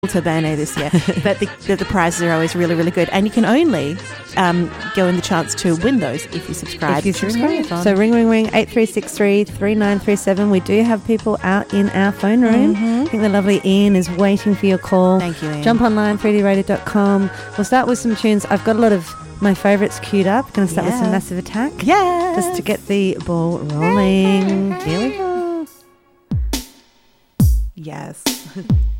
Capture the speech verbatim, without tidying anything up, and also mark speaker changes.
Speaker 1: Turbano this year, but the, the, the prizes are always really, really good. And you can only um, go in the chance to win those if you subscribe.
Speaker 2: If you subscribe. So ring, ring, ring, eight three six three, three nine three seven. We do have people out in our phone room. Mm-hmm. I think the lovely Ian is waiting for your call.
Speaker 1: Thank you, Ian.
Speaker 2: Jump online, three d radio dot com. We'll start with some tunes. I've got a lot of my favourites queued up. Going to start yeah. with some Massive Attack.
Speaker 1: Yeah.
Speaker 2: Just to get the ball rolling. Here we go.
Speaker 1: Yes.